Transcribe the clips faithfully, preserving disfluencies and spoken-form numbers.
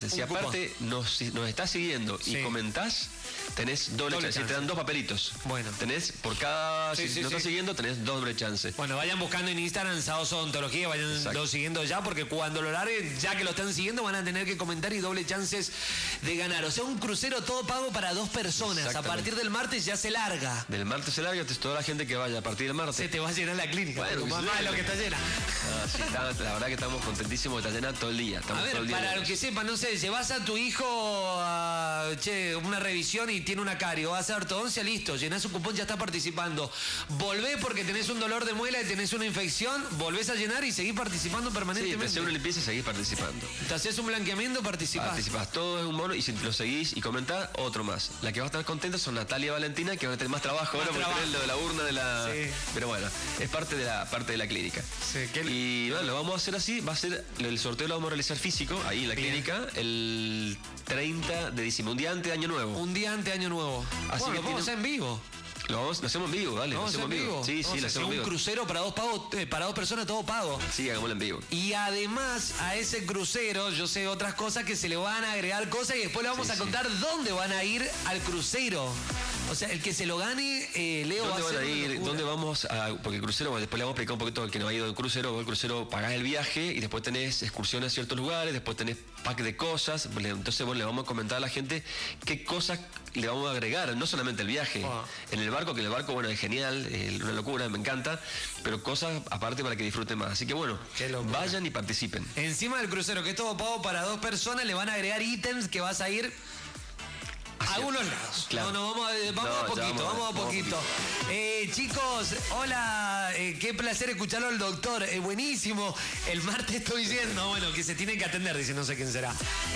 Si Un aparte nos, si nos estás siguiendo Sí. y comentás, tenés doble, Doble chance. chance. Te dan dos papelitos. Bueno. Tenés por cada... Sí, si sí, nos sí. estás siguiendo, tenés doble chance. Bueno, vayan buscando en Instagram Sábados Odontología, vayan Exacto. lo siguiendo ya, porque cuando lo larguen, ya que lo están siguiendo, van a tener que comentar y doble chances de ganar. O sea, un crucero todo pago para dos personas. A Exactamente. partir del martes ya se larga. Del martes se larga, entonces toda la gente que vaya a partir del martes. Se te va a llenar la clínica. Bueno, porque que mamá se es lo llene. que está llena. Ah, sí, está- la verdad que estamos contentísimos, está llena todo el día. Estamos A ver, todo el día para llenos. los que sepan, no sé, llevas a tu hijo a che, una revisión y tiene una carie, o vas a ortodoncia, listo, llenás un cupón, ya está participando. Volvés porque tenés un dolor de muela y tenés una infección, volvés a llenar y seguís participando Sí, te permanentemente. haces una limpieza y seguís participando. Te haces un blanqueamiento, participás. Participás, todo es un mono y si lo seguís y comentás, otro más. La que va a estar contenta son Natalia y Valentina, que van a tener más trabajo Más ahora porque trabajo. tienen lo de la urna de la. Sí. Pero bueno, es parte de la parte de la clínica. Sí, ¿qué- Y bueno, lo vamos a hacer así, va a ser, el sorteo lo vamos a realizar físico, ahí en la Bien. clínica, el treinta de diciembre, un día antes de Año Nuevo. Un día antes de Año Nuevo. Así bueno, que lo vamos a hacer tiene- en vivo. Lo, vamos, lo hacemos en vivo, dale, lo Vamos a hacer hacemos en vivo. Sí, Vamos sí, a lo hacer hacemos en un vivo. crucero para dos pagos, eh, para dos personas, todo pago. Sí, hagámoslo en vivo. Y además a ese crucero, yo sé otras cosas que se le van a agregar cosas y después le vamos Sí, a sí. contar dónde van a ir al crucero. O sea, el que se lo gane, eh, Leo va ¿Dónde a van hacer a una ir? locura. ¿Dónde vamos a...? Porque el crucero, bueno, después le vamos a explicar un poquito al que no ha ido de crucero. Vos el crucero pagás el viaje y después tenés excursiones a ciertos lugares, después tenés pack de cosas. Le- Entonces, bueno, le vamos a comentar a la gente qué cosas le vamos a agregar, no solamente el viaje. Ah. En el barco, que en el barco, bueno, es genial, eh, una locura, me encanta, pero cosas aparte para que disfruten más. Así que bueno, Qué locura. vayan y participen. Encima del crucero, que es todo pago para dos personas, le van a agregar ítems que vas a ir a Así es. algunos lados. Claro. No, no, vamos, a, vamos No, a ya poquito, vamos a- vamos a vamos a poquito. Eh, chicos, hola, eh, qué placer escucharlo al doctor. Eh, buenísimo. El martes estoy diciendo, bueno, que se tiene que atender, dice, no sé quién será.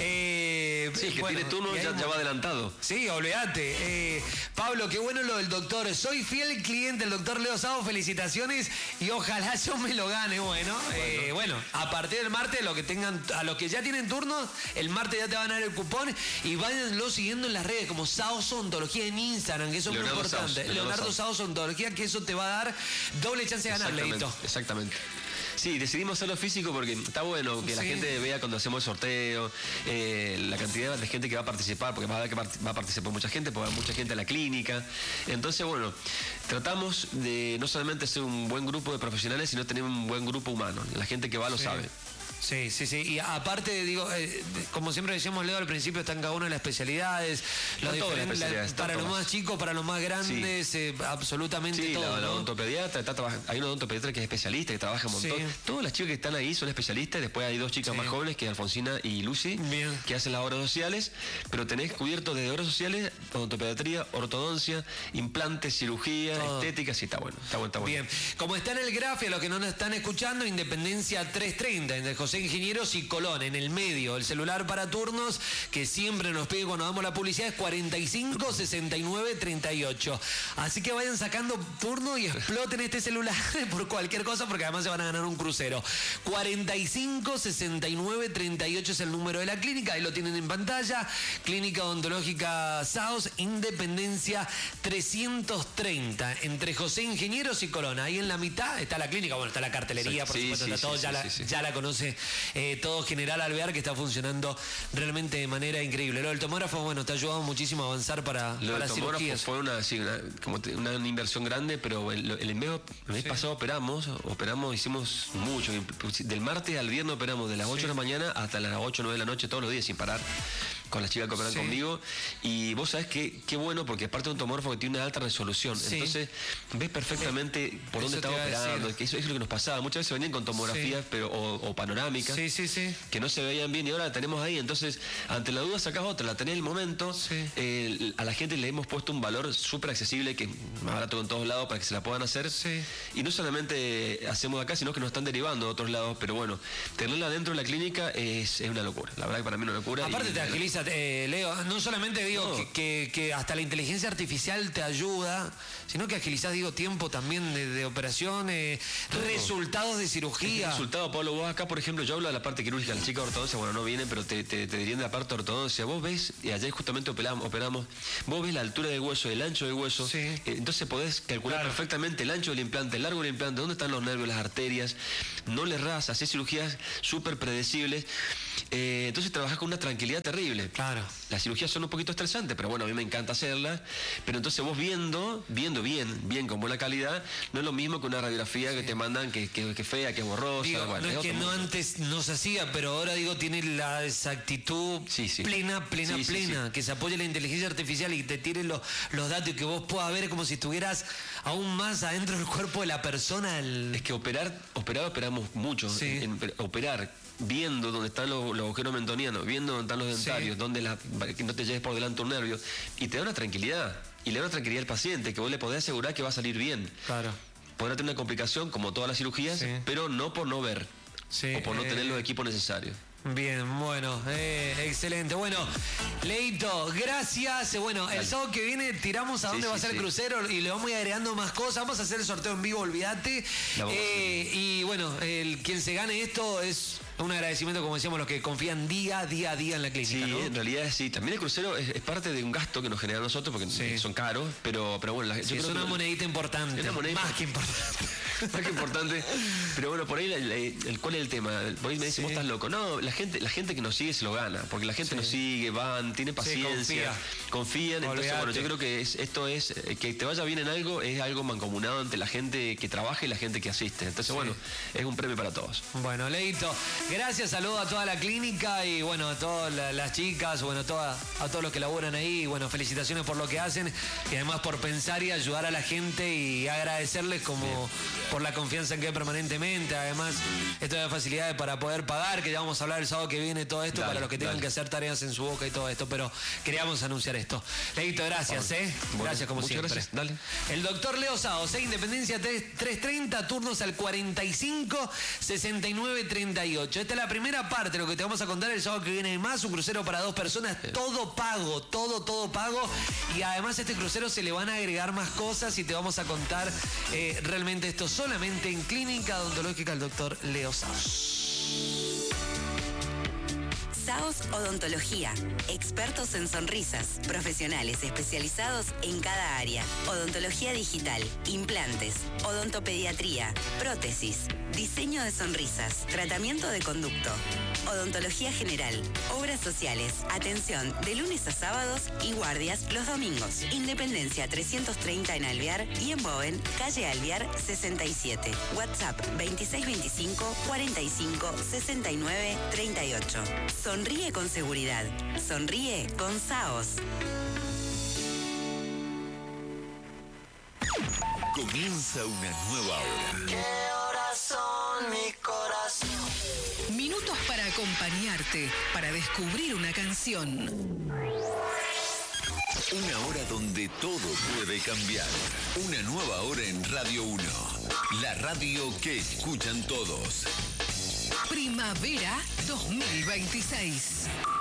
Eh, Sí, el que bueno, tiene turno y ahí ya, mo- ya va adelantado. Sí, olvídate. Eh, Pablo, qué bueno lo del doctor. Soy fiel cliente del doctor Leo Savo. Felicitaciones y ojalá yo me lo gane. Bueno, eh, bueno, a partir del martes, lo que tengan, a los que ya tienen turno, el martes ya te van a dar el cupón y váyanlo siguiendo en las redes como Saos Ontología en Instagram, que eso es muy Leonardo importante. Saos, Leonardo Leonardo Saos. Saos Ontología, que eso te va a dar doble chance de ganar, Exactamente, Leito. exactamente. Sí, decidimos hacerlo físico porque está bueno que la Sí. gente vea cuando hacemos el sorteo, eh, la cantidad de gente que va a participar, porque va a, ver que part- va a participar mucha gente, porque va a haber mucha gente en la clínica. Entonces, bueno, tratamos de no solamente ser un buen grupo de profesionales, sino tener un buen grupo humano. La gente que va lo Sí. sabe. Sí, sí, sí. Y aparte, digo, eh, como siempre decíamos, Leo, al principio están cada una de las especialidades. Los Están todas las diferentes- especialidades, están para los todas. más chicos, para los más grandes, eh, absolutamente Sí, todo. la, la ¿no? odontopediatra, está traba- hay una odontopediatra que es especialista, que trabaja un montón. Sí. Todas las chicas que están ahí son especialistas, después hay dos chicas Sí. más jóvenes, que es Alfonsina y Lucy, Bien. que hacen las obras sociales, pero tenés cubierto desde obras sociales, odontopediatría, ortodoncia, implantes, cirugía, Todo. estética, sí, está bueno, está bueno, está bueno. Bien, como está en el gráfico, los que no nos están escuchando, Independencia trescientos treinta, entre José Ingenieros y Colón, en el medio. El celular para turnos, que siempre nos pide cuando damos la publicidad, es cuarenta y cinco sesenta y nueve treinta y ocho. Así que vayan sacando turno y exploten este celular por cualquier cosa, porque además se van a ganar un crucero. cuarenta y cinco sesenta y nueve treinta y ocho es el número de la clínica, ahí lo tienen en pantalla. Clínica Odontológica Saos, Independencia trescientos treinta, entre José Ingenieros y Colón. Ahí en la mitad está la clínica, bueno, está la cartelería, por Sí, supuesto, sí, está todo, sí, ya, sí, la, sí, sí. ya la conoce eh, todo General Alvear, que está funcionando realmente de manera increíble. Lo del tomógrafo, bueno, te ha ayudado muchísimo a avanzar para, Lo para del tomógrafo cirugías. fue una, sí, una, como te- una inversión grande, pero el, el mes, el mes Sí. pasado operamos, operamos, hicimos mucho. Del martes al viernes operamos de las ocho Sí. de la mañana hasta las ocho o nueve de la noche, todos los días sin parar, con las chicas que operan Sí. conmigo. Y vos sabés que qué bueno, porque aparte de un tomógrafo que tiene una alta resolución, Sí. entonces ves perfectamente por Eso dónde te estaba iba a operando, decir. que eso es lo que nos pasaba. Muchas veces venían con tomografías Sí. pero, o, o panorámicas. Sí, sí, sí. Que no se veían bien y ahora la tenemos ahí. Entonces, ante la duda sacás otra, la tenés en el momento. Sí. Eh, a la gente le hemos puesto un valor súper accesible, que más barato en todos lados para que se la puedan hacer. Sí. Y no solamente hacemos acá, sino que nos están derivando de otros lados. Pero bueno, tenerla dentro de la clínica es, es una locura. La verdad que para mí es una locura. Aparte y- te agiliza, eh, Leo, no solamente digo No. que, que- que hasta la inteligencia artificial te ayuda, sino que agilizás, digo, tiempo también de, de operación, eh, resultados de cirugía. Resultado, Pablo, vos acá, por ejemplo, yo hablo de la parte quirúrgica, la chica de ortodoncia, bueno, no viene, pero te, te, te dirían de la parte de ortodoncia. Vos ves, y ayer justamente operamos, operamos, vos ves la altura del hueso, el ancho del hueso, Sí. eh, entonces podés calcular Claro. perfectamente el ancho del implante, el largo del implante, dónde están los nervios, las arterias, no le errás, hacés cirugías súper predecibles. Eh, entonces trabajás con una tranquilidad terrible. Claro. Las cirugías son un poquito estresantes, pero bueno, a mí me encanta hacerlas. Pero entonces vos viendo, viendo bien, bien con buena calidad, no es lo mismo que una radiografía sí. que te mandan que, que, que fea, que es borrosa. Digo, bueno, no es, es que no mundo. Antes no se hacía, pero ahora digo, tiene la exactitud sí, sí. plena, plena, sí, sí, plena, sí. que se apoye la inteligencia artificial y te tire los, los datos y que vos puedas ver como si estuvieras aún más adentro del cuerpo de la persona. El... Es que operar, operar operamos mucho. Sí. En, en, operar viendo dónde están los, los agujeros mentonianos, viendo dónde están los dentarios, sí. donde la, que no te lleves por delante un nervio, y te da una tranquilidad, y le da una tranquilidad al paciente, que vos le podés asegurar que va a salir bien. Claro. Podrá tener una complicación, como todas las cirugías, sí. pero no por no ver, sí. o por no eh... tener los equipos necesarios. Bien, bueno, eh, excelente. Bueno, Leito, gracias. Bueno, Dale. El sábado que viene tiramos a dónde sí, va sí, a ser sí. el crucero y le vamos a ir agregando más cosas. Vamos a hacer el sorteo en vivo, olvídate. Eh, y bueno, el quien se gane esto es un agradecimiento, como decíamos, los que confían día, día a día en la clínica. Sí, ¿no? En realidad sí. También el crucero es, es parte de un gasto que nos genera a nosotros, porque sí. son caros, pero, pero bueno. La, sí, yo es creo una que monedita importante. Es una moneda más que importante. Más que importante. Pero bueno, por ahí, el, el, ¿cuál es el tema? Por ahí me dicen, sí. vos estás loco. No, la gente, la gente que nos sigue se lo gana, porque la gente sí. nos sigue, van, tiene paciencia, sí, confía. confían. Olvídate. Entonces, bueno, yo creo que es, esto es, que te vaya bien en algo, es algo mancomunado entre la gente que trabaja y la gente que asiste. Entonces, sí. bueno, es un premio para todos. Bueno, Leito, gracias, saludos a toda la clínica y bueno, a todas la, las chicas, bueno, toda, a todos los que laburan ahí, y bueno, felicitaciones por lo que hacen y además por pensar y ayudar a la gente y agradecerles como bien. por la confianza en que hay permanentemente. Además, esto da facilidades para poder pagar, que ya vamos a hablar el sábado que viene todo esto, dale, para los que tengan dale. que hacer tareas en su boca y todo esto, pero queríamos anunciar esto. Leito, gracias, ¿eh? Bueno, gracias como siempre. Gracias. Dale. El doctor Leo Saos, ¿eh? Independencia trescientos treinta, turnos al cuarenta y cinco, sesenta y nueve, treinta y ocho. Esta es la primera parte, lo que te vamos a contar el sábado que viene más, un crucero para dos personas, todo pago, todo, todo pago, y además a este crucero se le van a agregar más cosas y te vamos a contar eh, realmente esto solamente en Clínica Odontológica el doctor Leo Saos. Saos Odontología, expertos en sonrisas, profesionales especializados en cada área. Odontología digital, implantes, odontopediatría, prótesis, diseño de sonrisas, tratamiento de conducto, odontología general, obras sociales, atención de lunes a sábados y guardias los domingos. Independencia trescientos treinta en Alvear y en Boven, calle Alvear sesenta y siete. WhatsApp veintiséis veinticinco, cuarenta y cinco, sesenta y nueve, treinta y ocho. Sonríe con seguridad. Sonríe con Saos. Comienza una nueva hora. ¿Qué horas son, mi corazón? Minutos para acompañarte, para descubrir una canción. Una hora donde todo puede cambiar. Una nueva hora en Radio uno. La radio que escuchan todos. Primavera dos mil veintiséis.